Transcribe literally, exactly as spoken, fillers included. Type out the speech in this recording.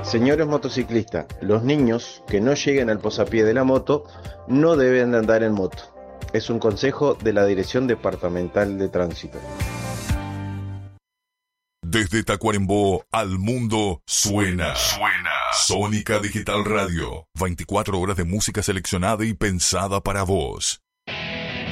Señores motociclistas, los niños que no lleguen al posapié de la moto no deben de andar en moto. Es un consejo de la Dirección Departamental de Tránsito. Desde Tacuarembó al mundo suena. Suena. Sónica Digital Radio. veinticuatro horas de música seleccionada y pensada para vos.